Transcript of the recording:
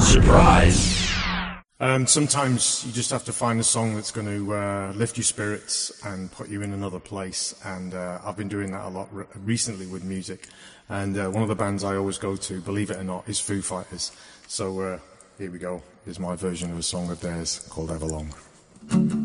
Surprise! Sometimes you just have to find a song that's going to lift your spirits and put you in another place. And I've been doing that a lot recently with music. And one of the bands I always go to, believe it or not, is Foo Fighters. So here we go. Here's my version of a song of theirs called Everlong.